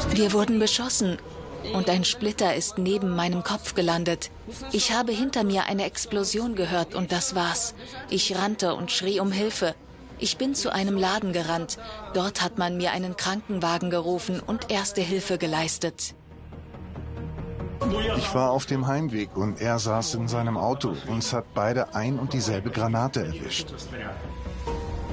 Wir wurden beschossen und ein Splitter ist neben meinem Kopf gelandet. Ich habe hinter mir eine Explosion gehört und das war's. Ich rannte und schrie um Hilfe. Ich bin zu einem Laden gerannt. Dort hat man mir einen Krankenwagen gerufen und Erste Hilfe geleistet. Ich war auf dem Heimweg und er saß in seinem Auto. Uns hat beide ein und dieselbe Granate erwischt.